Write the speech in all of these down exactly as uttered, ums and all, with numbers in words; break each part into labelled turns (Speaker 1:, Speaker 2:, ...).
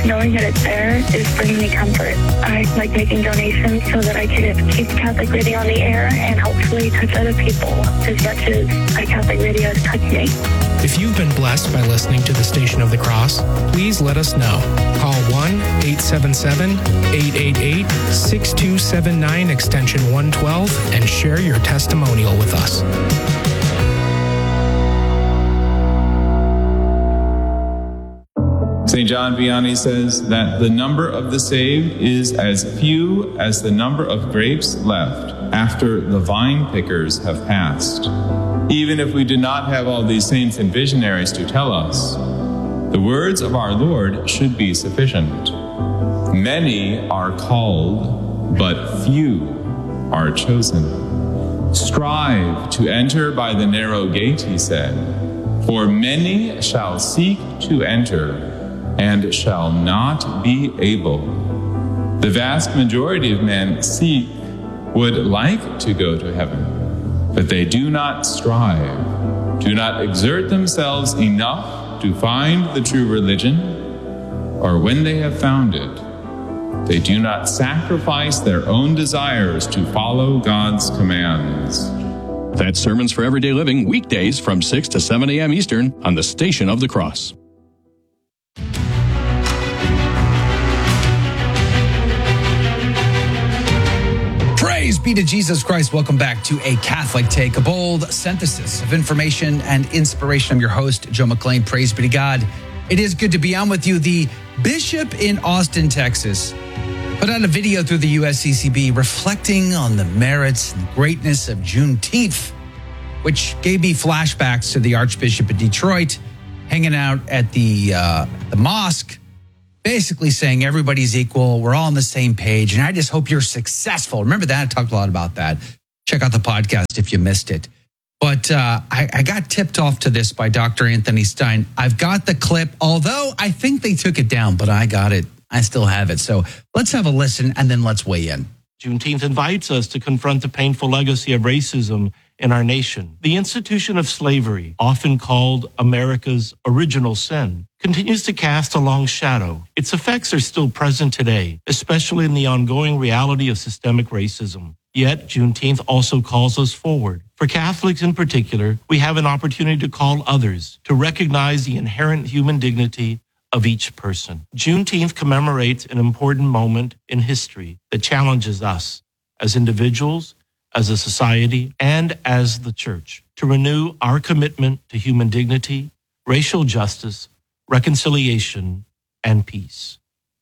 Speaker 1: knowing that it's there is bringing me comfort. I like making donations so that I can keep Catholic Radio on the air and hopefully touch other people as much as Catholic Radio has touched me.
Speaker 2: If you've been blessed by listening to the Station of the Cross, please let us know. Call one eight seven seven, eight eight eight, six two seven nine extension one twelve and share your testimonial with us.
Speaker 3: Saint John Vianney says that the number of the saved is as few as the number of grapes left after the vine pickers have passed. Even if we do not have all these saints and visionaries to tell us, the words of our Lord should be sufficient. Many are called, but few are chosen. Strive to enter by the narrow gate, he said, for many shall seek to enter and shall not be able. The vast majority of men seek, would like to go to heaven, but they do not strive, do not exert themselves enough to find the true religion, or when they have found it, they do not sacrifice their own desires to follow God's commands.
Speaker 4: That's Sermons for Everyday Living, weekdays from six to seven a.m. Eastern on the Station of the Cross.
Speaker 5: Praise be to Jesus Christ. Welcome back to A Catholic Take, a bold synthesis of information and inspiration. I'm your host, Joe McLean. Praise be to God. It is good to be on with you. The bishop in Austin, Texas, put out a video through the U S C C B reflecting on the merits and greatness of Juneteenth, which gave me flashbacks to the Archbishop of Detroit hanging out at the uh, the mosque, basically saying everybody's equal. We're all on the same page. And I just hope you're successful. Remember that? I talked a lot about that. Check out the podcast if you missed it. But uh, I, I got tipped off to this by Doctor Anthony Stein. I've got the clip, although I think they took it down, but I got it. I still have it. So let's have a listen and then let's weigh in.
Speaker 6: Juneteenth invites us to confront the painful legacy of racism in our nation. The institution of slavery, often called America's original sin, continues to cast a long shadow. Its effects are still present today, especially in the ongoing reality of systemic racism. Yet, Juneteenth also calls us forward. For Catholics in particular, we have an opportunity to call others to recognize the inherent human dignity of each person. Juneteenth commemorates an important moment in history that challenges us as individuals, as a society, and as the church to renew our commitment to human dignity, racial justice, reconciliation, and peace.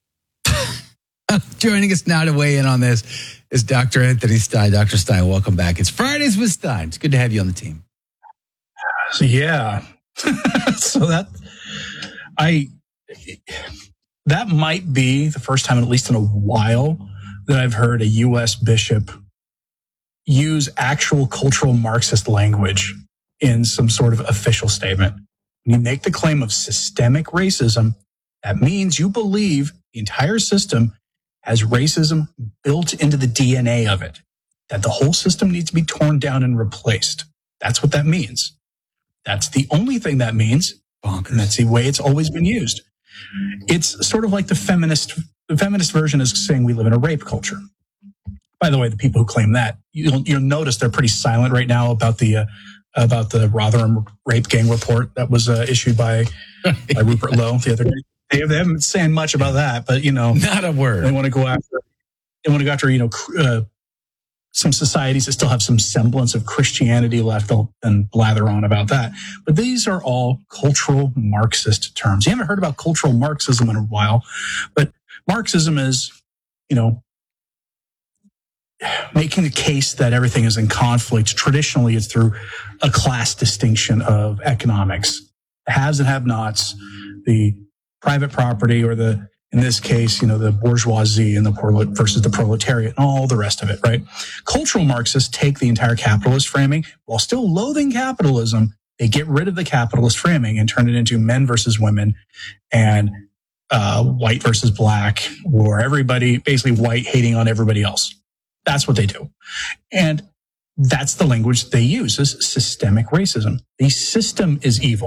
Speaker 5: Joining us now to weigh in on this is Doctor Anthony Stein. Doctor Stein, welcome back. It's Fridays with Stein. It's good to have you on the team.
Speaker 7: So, yeah. so that, I, that might be the first time, at least in a while, that I've heard a U S bishop use actual cultural Marxist language in some sort of official statement. When you make the claim of systemic racism, that means you believe the entire system has racism built into the D N A of it, that the whole system needs to be torn down and replaced. That's what that means. That's the only thing that means. Bonkers. And that's the way it's always been used. It's sort of like the feminist, the feminist version is saying we live in a rape culture. By the way, the people who claim that, you'll, you'll notice they're pretty silent right now about the uh, about the Rotherham rape gang report that was uh, issued by, by Rupert Lowe the other day. They, they haven't been saying much about that, but you know,
Speaker 5: not a word.
Speaker 7: They want to go after. They want to go after you know uh, some societies that still have some semblance of Christianity left. They'll and blather on about that. But these are all cultural Marxist terms. You haven't heard about cultural Marxism in a while, but Marxism is, you know, making the case that everything is in conflict. Traditionally, it's through a class distinction of economics. The haves and have-nots, the private property, or the, in this case, you know, the bourgeoisie and the prolet versus the proletariat and all the rest of it, right? Cultural Marxists take the entire capitalist framing while still loathing capitalism. They get rid of the capitalist framing and turn it into men versus women and uh, white versus black, or everybody, basically white hating on everybody else. That's what they do. And that's the language they use, is systemic racism. The system is evil.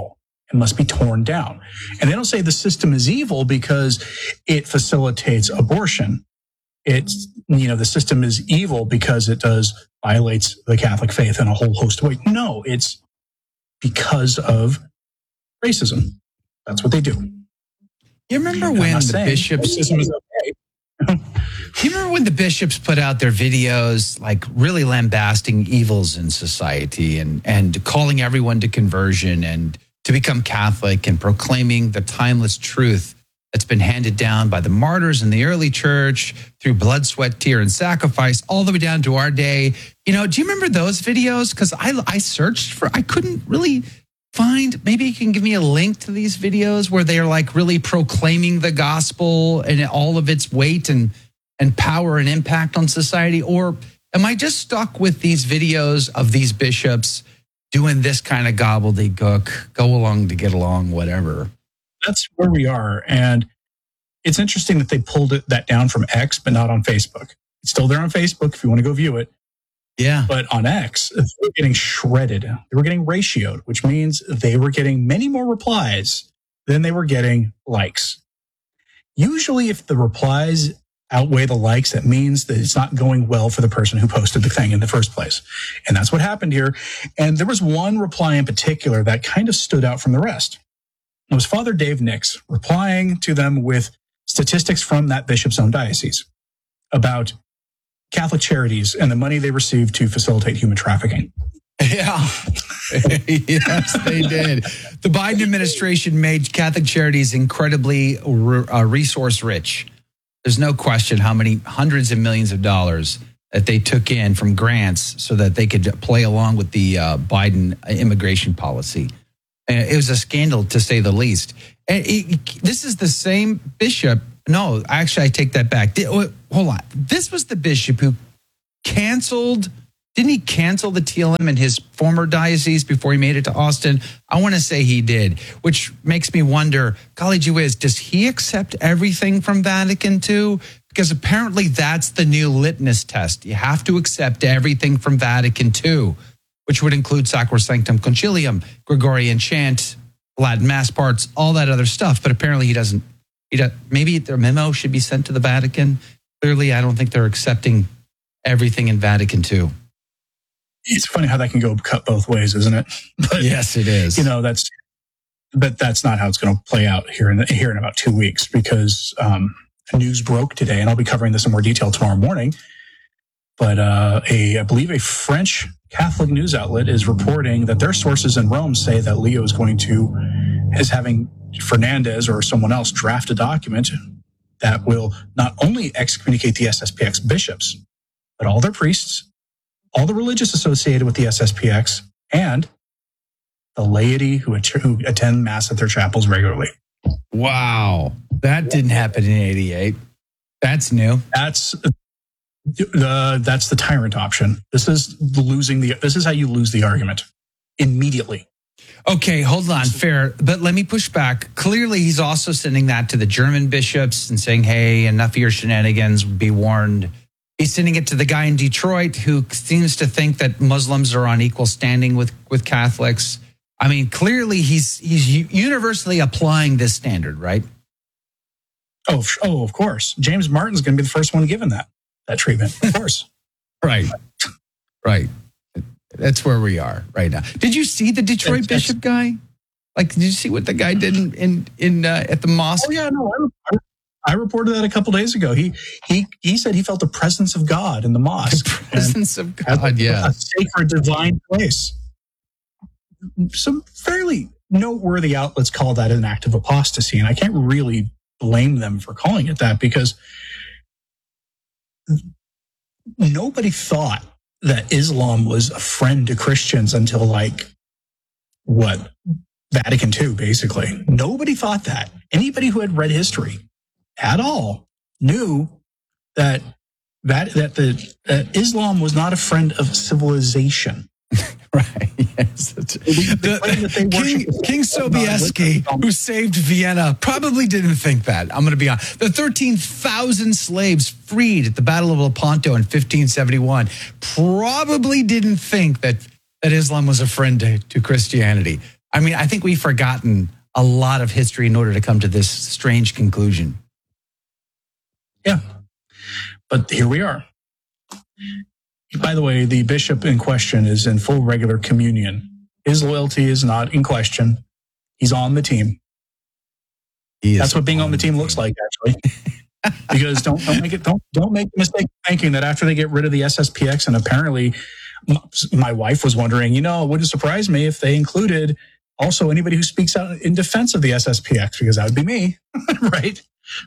Speaker 7: and must be torn down. And they don't say the system is evil because it facilitates abortion. It's, you know, the system is evil because it does violates the Catholic faith in a whole host of ways. No, it's because of racism. That's what they do.
Speaker 5: You remember when the bishops...
Speaker 7: Racism is okay.
Speaker 5: Do you remember when the bishops put out their videos, like really lambasting evils in society and, and calling everyone to conversion and to become Catholic and proclaiming the timeless truth that's been handed down by the martyrs in the early church through blood, sweat, tear, and sacrifice, all the way down to our day? You know, do you remember those videos? Because I, I searched for, I couldn't really find, maybe you can give me a link to these videos where they're like really proclaiming the gospel and all of its weight and, and power and impact on society? Or am I just stuck with these videos of these bishops doing this kind of gobbledygook, go along to get along, whatever?
Speaker 7: That's where we are. And it's interesting that they pulled it, that down from X, but not on Facebook. It's still there on Facebook if you want to go view it.
Speaker 5: Yeah.
Speaker 7: But on X, they were getting shredded. They were getting ratioed, which means they were getting many more replies than they were getting likes. Usually, if the replies outweigh the likes, that means that it's not going well for the person who posted the thing in the first place. And that's what happened here. And there was one reply in particular that kind of stood out from the rest. It was Father Dave Nix replying to them with statistics from that bishop's own diocese about Catholic charities and the money they receive to facilitate human trafficking.
Speaker 5: Yeah. Yes, they did. The Biden administration made Catholic charities incredibly uh, resource rich. There's no question how many hundreds of millions of dollars that they took in from grants so that they could play along with the uh, Biden immigration policy. And it was a scandal, to say the least. And it, this is the same bishop. No, actually, I take that back. Hold on. This was the bishop who canceled, didn't he cancel the T L M in his former diocese before he made it to Austin? I want to say he did, which makes me wonder, golly gee whiz, does he accept everything from Vatican two? Because apparently that's the new litmus test. You have to accept everything from Vatican two, which would include Sacrosanctum Concilium, Gregorian chant, Latin mass parts, all that other stuff. But apparently he doesn't. He does, maybe their memo should be sent to the Vatican. Clearly, I don't think they're accepting everything in Vatican two.
Speaker 7: It's funny how that can go cut both ways, isn't it? But,
Speaker 5: yes, it is.
Speaker 7: You know, that's, but that's not how it's going to play out here in the, here in about two weeks because um, news broke today, and I'll be covering this in more detail tomorrow morning. But uh, a, I believe a French Catholic news outlet is reporting that their sources in Rome say that Leo is going to, is having Fernandez or someone else draft a document that will not only excommunicate the S S P X bishops, but all their priests, all the religious associated with the S S P X, and the laity who, who attend Mass at their chapels regularly.
Speaker 5: Wow. That didn't happen in eighty-eight. That's new.
Speaker 7: That's the that's the tyrant option. This is losing the. This is how you lose the argument immediately.
Speaker 5: Okay, hold on, fair. But let me push back. Clearly, he's also sending that to the German bishops and saying, hey, enough of your shenanigans, be warned. He's sending it to the guy in Detroit who seems to think that Muslims are on equal standing with, with Catholics. I mean, clearly, he's he's universally applying this standard, right?
Speaker 7: Oh, oh, of course. James Martin's going to be the first one given that, that treatment, of course.
Speaker 5: Right, right. That's where we are right now. Did you see the Detroit it's, bishop guy? Like, did you see what the guy did in in, in uh, at the mosque?
Speaker 7: Oh yeah, no, I, I reported that a couple days ago. He he he said he felt the presence of God in the mosque.
Speaker 5: The presence of God,
Speaker 7: a,
Speaker 5: yeah,
Speaker 7: a sacred, divine place. Some fairly noteworthy outlets call that an act of apostasy, and I can't really blame them for calling it that because nobody thought that Islam was a friend to Christians until like what Vatican two, basically. Nobody thought that. Anybody who had read history at all knew that that that the that Islam was not a friend of civilization.
Speaker 5: Right. Yes. The, the, King, King Sobieski, who saved Vienna, probably didn't think that. I'm going to be honest. The thirteen thousand slaves freed at the Battle of Lepanto in fifteen seventy-one probably didn't think that, that Islam was a friend to, to Christianity. I mean, I think we've forgotten a lot of history in order to come to this strange conclusion.
Speaker 7: Yeah. But here we are. By the way, the bishop in question is in full regular communion. His loyalty is not in question. He's on the team. That's what being on the team looks like, actually. Because don't don't make it don't don't make the mistake of thinking that after they get rid of the S S P X, and apparently my wife was wondering, you know, it wouldn't surprise me if they included also anybody who speaks out in defense of the S S P X, because that would be me, right?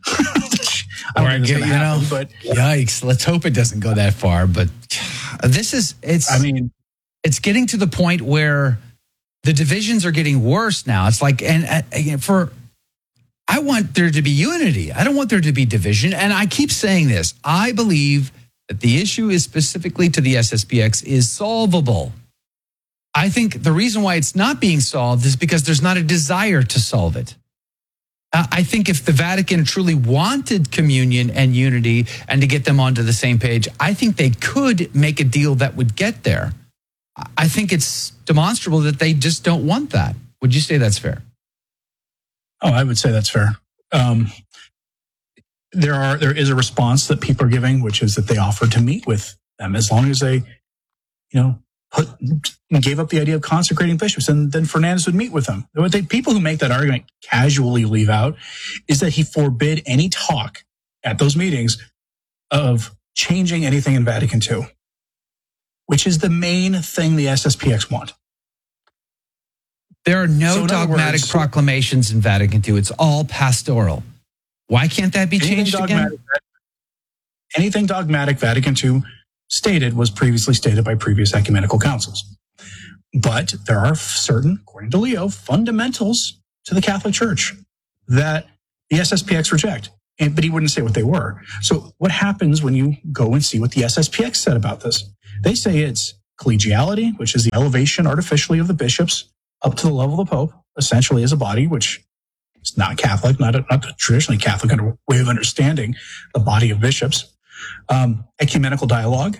Speaker 7: I don't
Speaker 5: get, you
Speaker 7: happen,
Speaker 5: know,
Speaker 7: but
Speaker 5: yikes! Let's hope it doesn't go that far. But this is it's.
Speaker 7: I mean,
Speaker 5: it's getting to the point where the divisions are getting worse now. It's like, and uh, for. I want there to be unity. I don't want there to be division. And I keep saying this. I believe that the issue is specifically to the S S P X is solvable. I think the reason why it's not being solved is because there's not a desire to solve it. Uh, I think if the Vatican truly wanted communion and unity and to get them onto the same page, I think they could make a deal that would get there. I think it's demonstrable that they just don't want that. Would you say that's fair?
Speaker 7: Oh, I would say that's fair. Um, there are there is a response that people are giving, which is that they offered to meet with them as long as they, you know, put gave up the idea of consecrating bishops, and then Fernandez would meet with them. What they, people who make that argument casually leave out is that he forbid any talk at those meetings of changing anything in Vatican Two, which is the main thing the S S P X want.
Speaker 5: There are no
Speaker 7: so
Speaker 5: dogmatic
Speaker 7: words,
Speaker 5: proclamations in Vatican Two. It's all pastoral. Why can't that be changed again?
Speaker 7: Anything dogmatic Vatican Two stated was previously stated by previous ecumenical councils. But there are certain, according to Leo, fundamentals to the Catholic Church that the S S P X reject. And, but he wouldn't say what they were. So what happens when you go and see what the S S P X said about this? They say it's collegiality, which is the elevation artificially of the bishops up to the level of the Pope, essentially as a body, which is not Catholic, not a, not a traditionally Catholic way of understanding the body of bishops. Um, ecumenical dialogue.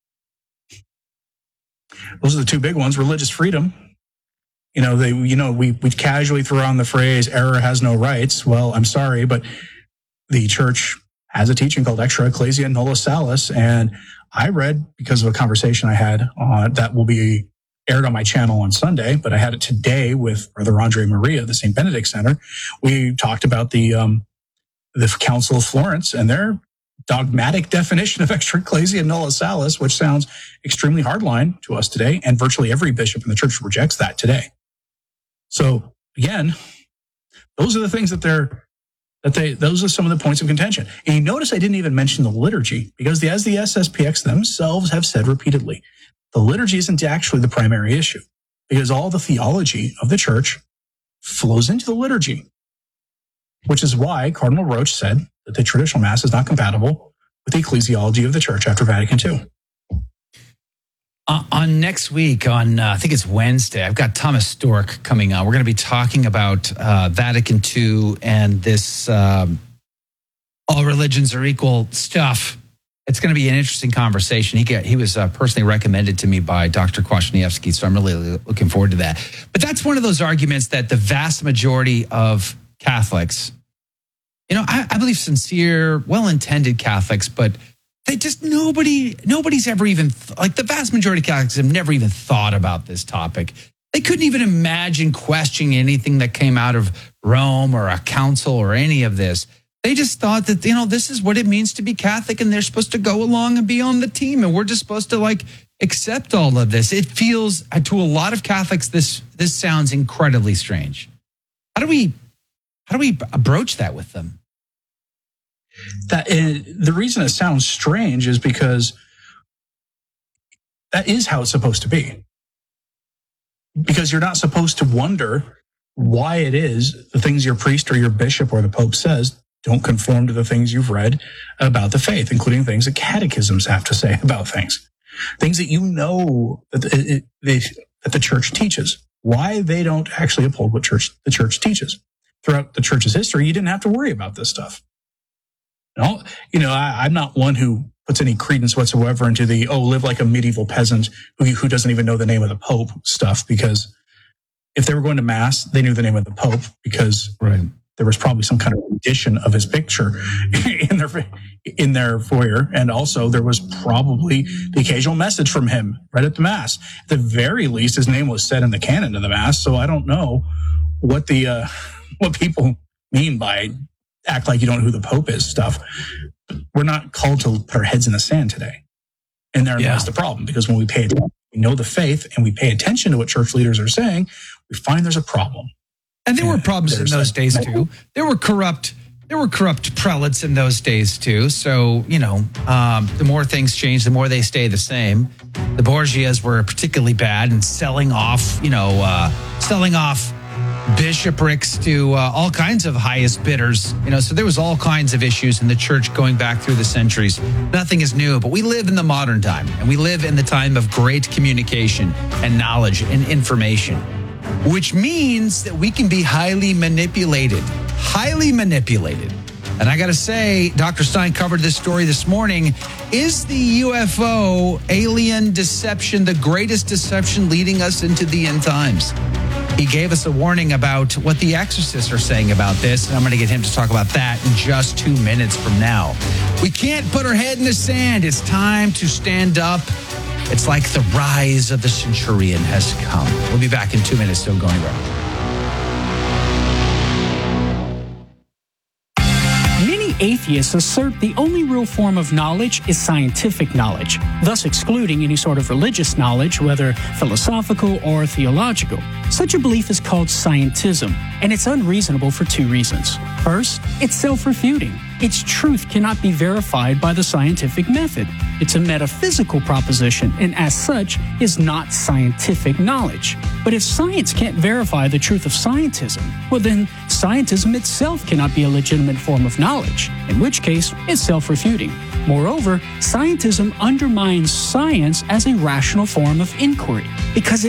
Speaker 7: Those are the two big ones. Religious freedom. You know, they, you know, we, we casually throw on the phrase error has no rights. Well, I'm sorry, but the church has a teaching called extra ecclesia nulla salus. And I read, because of a conversation I had on that will be aired on my channel on Sunday, but I had it today with Brother Andre Maria, the Saint Benedict Center. We talked about the um, the Council of Florence and their dogmatic definition of extra ecclesia nulla salus, which sounds extremely hardline to us today, and virtually every bishop in the church rejects that today. So again, those are the things that they're that they those are some of the points of contention. And you notice I didn't even mention the liturgy, because the, as the S S P X themselves have said repeatedly, the liturgy isn't actually the primary issue, because all the theology of the church flows into the liturgy, which is why Cardinal Roche said that the traditional mass is not compatible with the ecclesiology of the church after Vatican Two.
Speaker 5: Uh, on next week, on uh, I think it's Wednesday, I've got Thomas Stork coming on. We're going to be talking about uh, Vatican Two and this um, all religions are equal stuff. It's going to be an interesting conversation. He get, he was uh, personally recommended to me by Doctor Kwasniewski, so I'm really looking forward to that. But that's one of those arguments that the vast majority of Catholics, you know, I, I believe sincere, well-intended Catholics, but they just, nobody, nobody's ever even, like the vast majority of Catholics have never even thought about this topic. They couldn't even imagine questioning anything that came out of Rome or a council or any of this. They just thought that, you know, this is what it means to be Catholic, and they're supposed to go along and be on the team, and we're just supposed to like accept all of this. It feels, to a lot of Catholics, this this sounds incredibly strange. How do we how do we broach that with them?
Speaker 7: That uh, the reason it sounds strange is because that is how it's supposed to be. Because you're not supposed to wonder why it is the things your priest or your bishop or the Pope says don't conform to the things you've read about the faith, including things that catechisms have to say about things, things that you know that the, it, that the church teaches, why they don't actually uphold what church the church teaches. Throughout the church's history, you didn't have to worry about this stuff. No, you know, I, I'm not one who puts any credence whatsoever into the, oh, live like a medieval peasant who, who doesn't even know the name of the Pope stuff, because if they were going to mass, they knew the name of the Pope because
Speaker 5: Right.
Speaker 7: there was probably some kind of edition of his picture in their in their foyer, and also there was probably the occasional message from him right at the mass. At the very least, his name was said in the canon of the mass. So I don't know what the uh, what people mean by act like you don't know who the Pope is stuff. We're not called to put our heads in the sand today, and therein
Speaker 5: Yeah.
Speaker 7: lies the problem. Because when we pay attention, we know the faith, and we pay attention to what church leaders are saying, we find there's a problem.
Speaker 5: And there
Speaker 7: Yeah,
Speaker 5: were problems in
Speaker 7: there's
Speaker 5: those
Speaker 7: a-
Speaker 5: days too. There were corrupt, there were corrupt prelates in those days too. So you know, um, the more things change, the more they stay the same. The Borgias were particularly bad in selling off, you know, uh, selling off bishoprics to uh, all kinds of highest bidders. You know, so there was all kinds of issues in the church going back through the centuries. Nothing is new, but we live in the modern time, and we live in the time of great communication and knowledge and information, which means that we can be highly manipulated, highly manipulated. And I got to say, Doctor Stein covered this story this morning. Is the U F O alien deception the greatest deception leading us into the end times? He gave us a warning about what the exorcists are saying about this, and I'm going to get him to talk about that in just two minutes from now. We can't put our head in the sand. It's time to stand up. It's like the rise of the centurion has come. We'll be back in two minutes. Don't go anywhere.
Speaker 8: Many atheists assert the only real form of knowledge is scientific knowledge, thus excluding any sort of religious knowledge, whether philosophical or theological. Such a belief is called scientism, and it's unreasonable for two reasons. First, it's self-refuting. Its truth cannot be verified by the scientific method. It's a metaphysical proposition, and as such, is not scientific knowledge. But if science can't verify the truth of scientism, well then, scientism itself cannot be a legitimate form of knowledge, in which case, it's self-refuting. Moreover, scientism undermines science as a rational form of inquiry, because it